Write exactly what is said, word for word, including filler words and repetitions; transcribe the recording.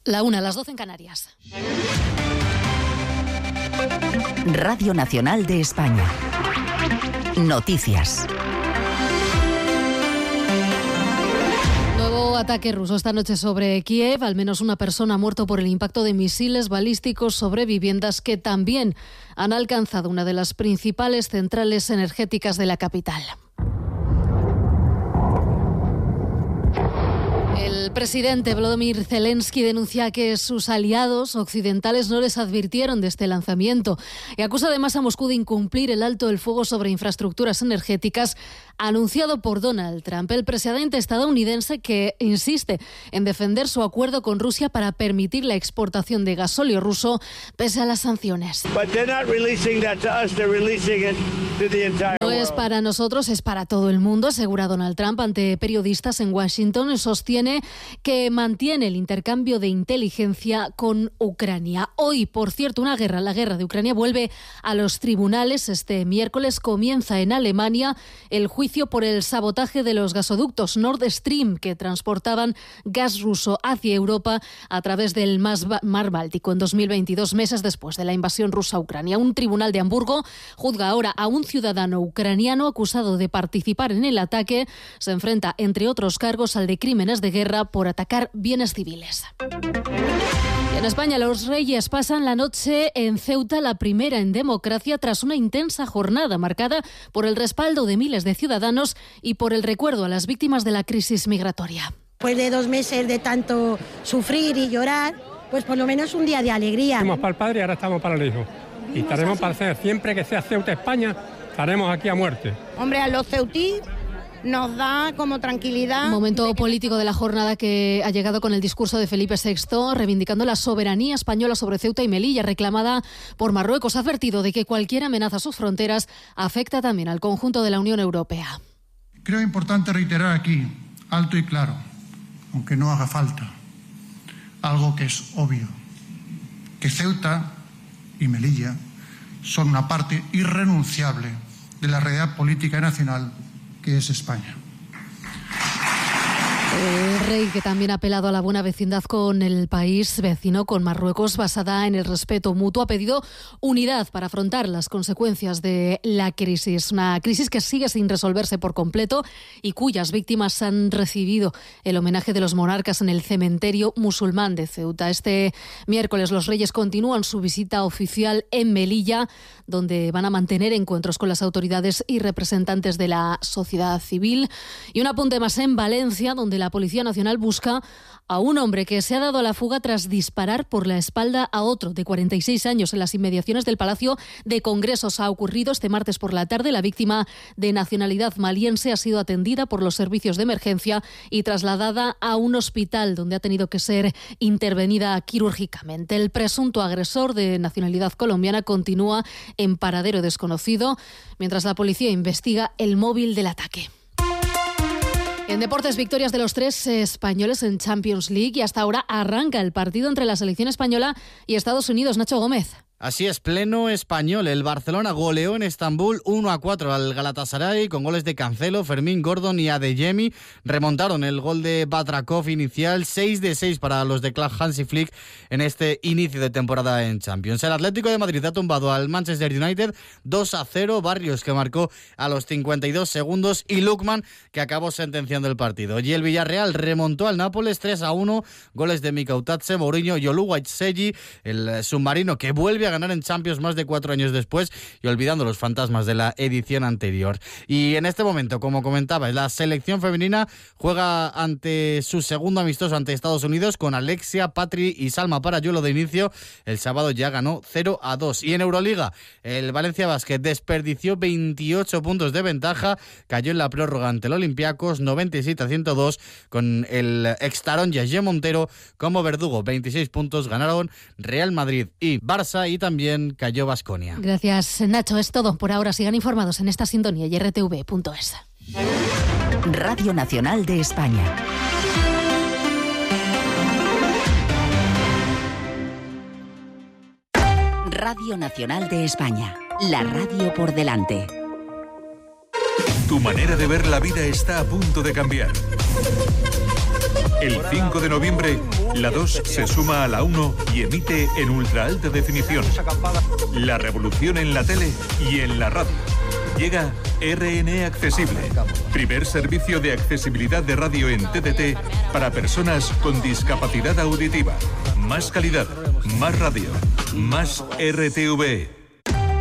La una, a las doce en Canarias. Radio Nacional de España. Noticias. Nuevo ataque ruso esta noche sobre Kiev. Al menos una persona ha muerto por el impacto de misiles balísticos sobre viviendas que también han alcanzado una de las principales centrales energéticas de la capital. El presidente Volodymyr Zelensky denuncia que sus aliados occidentales no les advirtieron de este lanzamiento y acusa además a Moscú de incumplir el alto el fuego sobre infraestructuras energéticas anunciado por Donald Trump, el presidente estadounidense que insiste en defender su acuerdo con Rusia para permitir la exportación de gasóleo ruso pese a las sanciones. No es para nosotros, es para todo el mundo, asegura Donald Trump ante periodistas en Washington. Sostiene que mantiene el intercambio de inteligencia con Ucrania. Hoy, por cierto, una guerra, la guerra de Ucrania, vuelve a los tribunales. Este miércoles comienza en Alemania el juicio por el sabotaje de los gasoductos Nord Stream que transportaban gas ruso hacia Europa a través del Mar Báltico en dos mil veintidós, meses después de la invasión rusa a Ucrania. Un tribunal de Hamburgo juzga ahora a un ciudadano ucraniano acusado de participar en el ataque. Se enfrenta, entre otros cargos, al de crímenes de guerra por atacar bienes civiles. Y en España, los Reyes pasan la noche en Ceuta, la primera en democracia, tras una intensa jornada marcada por el respaldo de miles de ciudadanos y por el recuerdo a las víctimas de la crisis migratoria. Después de dos meses de tanto sufrir y llorar, pues por lo menos un día de alegría. Estamos para el padre y ahora estamos para el hijo. Y estaremos para hacer, siempre que sea Ceuta, España, estaremos aquí a muerte. Hombre, a los ceutí nos da como tranquilidad. Momento político de la jornada que ha llegado con el discurso de Felipe sexto, reivindicando la soberanía española sobre Ceuta y Melilla, reclamada por Marruecos. Ha advertido de que cualquier amenaza a sus fronteras afecta también al conjunto de la Unión Europea. Creo importante reiterar aquí, alto y claro, aunque no haga falta, algo que es obvio, que Ceuta y Melilla son una parte irrenunciable de la realidad política nacional que es España. El rey, que también ha apelado a la buena vecindad con el país vecino, con Marruecos, basada en el respeto mutuo, ha pedido unidad para afrontar las consecuencias de la crisis. Una crisis que sigue sin resolverse por completo y cuyas víctimas han recibido el homenaje de los monarcas en el cementerio musulmán de Ceuta. Este miércoles los reyes continúan su visita oficial en Melilla, donde van a mantener encuentros con las autoridades y representantes de la sociedad civil. Y un apunte más en Valencia, donde la Policía Nacional busca a un hombre que se ha dado a la fuga tras disparar por la espalda a otro de cuarenta y seis años en las inmediaciones del Palacio de Congresos. Ha ocurrido este martes por la tarde. La víctima, de nacionalidad maliense, ha sido atendida por los servicios de emergencia y trasladada a un hospital donde ha tenido que ser intervenida quirúrgicamente. El presunto agresor, de nacionalidad colombiana, continúa en paradero desconocido, mientras la policía investiga el móvil del ataque. En deportes, victorias de los tres españoles en Champions League y hasta ahora arranca el partido entre la selección española y Estados Unidos. Nacho Gómez. Así es, pleno español. El Barcelona goleó en Estambul uno a cuatro al Galatasaray con goles de Cancelo, Fermín, Gordon y Adeyemi. Remontaron el gol de Batrakov inicial, seis de seis para los de Hansi Flick en este inicio de temporada en Champions. El Atlético de Madrid ha tumbado al Manchester United dos a cero. Barrios, que marcó a los cincuenta y dos segundos, y Lookman, que acabó sentenciando el partido. Y el Villarreal remontó al Nápoles tres a uno. Goles de Mikautadze, Mourinho y Oluwaseyi, el submarino que vuelve a ganar en Champions más de cuatro años después y olvidando los fantasmas de la edición anterior. Y en este momento, como comentaba, la selección femenina juega ante su segundo amistoso ante Estados Unidos con Alexia, Patri y Salma Parayuelo de inicio. El sábado ya ganó cero a dos. Y en Euroliga, el Valencia Basket desperdició veintiocho puntos de ventaja, cayó en la prórroga ante el Olympiacos noventa y siete a ciento dos con el extarón Yasje Montero como verdugo. veintiséis puntos ganaron Real Madrid y Barça, y también cayó Baskonia. Gracias, Nacho. Es todo por ahora. Sigan informados en esta sintonía y r t v punto es. Radio Nacional de España. Radio Nacional de España. La radio por delante. Tu manera de ver la vida está a punto de cambiar. El cinco de noviembre, la dos se suma a la uno y emite en ultra alta definición. La revolución en la tele y en la radio. Llega R N Accesible, primer servicio de accesibilidad de radio en T D T para personas con discapacidad auditiva. Más calidad, más radio, más R T V E.